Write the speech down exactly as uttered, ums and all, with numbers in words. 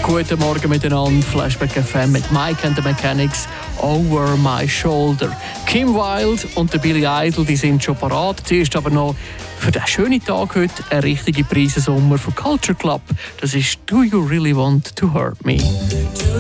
Guten Morgen miteinander, Flashback F M mit Mike and the Mechanics, Over My Shoulder. Kim Wilde und der Billy Idol, die sind schon parat. Zuerst aber noch für diesen schönen Tag heute eine richtige Preisensummer für Culture Club. Das ist «Do You Really Want to Hurt Me?»